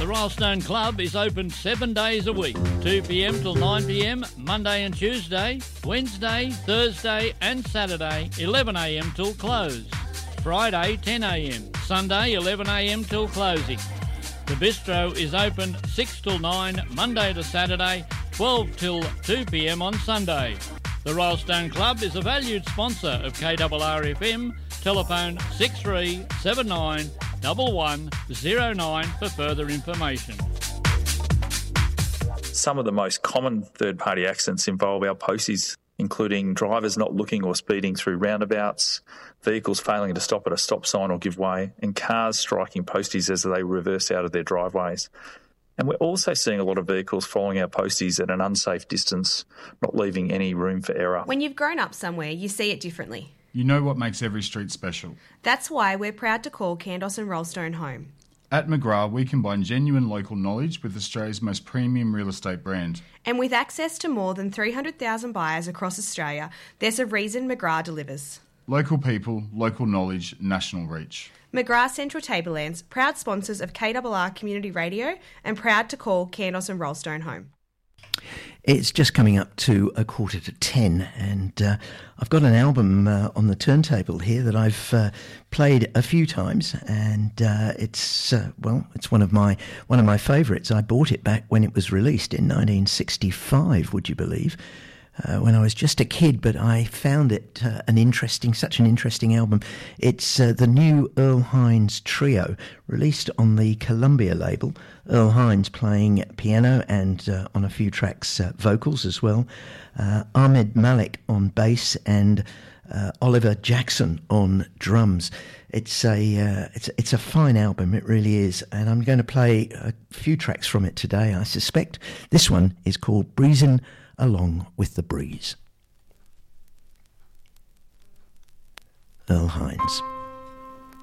The Royalstone Club is open 7 days a week, 2 p.m. till 9 p.m, Monday and Tuesday, Wednesday, Thursday and Saturday, 11 a.m. till close. Friday, 10 a.m, Sunday, 11 a.m. till closing. The bistro is open 6 till 9, Monday to Saturday, 12 till 2 p.m. on Sunday. The Royalstone Club is a valued sponsor of KRRFM. Telephone 6379 1109 for further information. Some of the most common third-party accidents involve our posties, including drivers not looking or speeding through roundabouts, vehicles failing to stop at a stop sign or give way, and cars striking posties as they reverse out of their driveways. And we're also seeing a lot of vehicles following our posties at an unsafe distance, not leaving any room for error. When you've grown up somewhere, you see it differently. You know what makes every street special. That's why we're proud to call Kandos and Rollstone home. At McGrath, we combine genuine local knowledge with Australia's most premium real estate brand. And with access to more than 300,000 buyers across Australia, there's a reason McGrath delivers. Local people, local knowledge, national reach. McGrath Central Tablelands, proud sponsors of KRR Community Radio and proud to call Kandos and Rollstone home. It's just coming up to 9:45, and I've got an album on the turntable here that I've played a few times, and it's one of my favourites. I bought it back when it was released in 1965. Would you believe? When I was just a kid, but I found it such an interesting album. It's the new Earl Hines Trio, released on the Columbia label. Earl Hines playing piano and on a few tracks vocals as well. Ahmed Malik on bass and Oliver Jackson on drums. It's a fine album, it really is, and I'm going to play a few tracks from it today, I suspect. This one is called Breezin' Along with the Breeze. Earl Hines.